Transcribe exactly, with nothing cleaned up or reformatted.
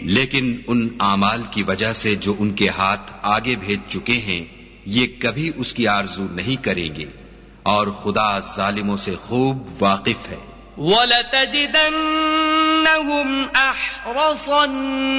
लेकिन उन आमाल की वजह से जो उनके हाथ आगे भेज चुके हैं, ये कभी उसकी आरजू नहीं करेंगे, और खुदा जालिमों से खूब वाकिफ है।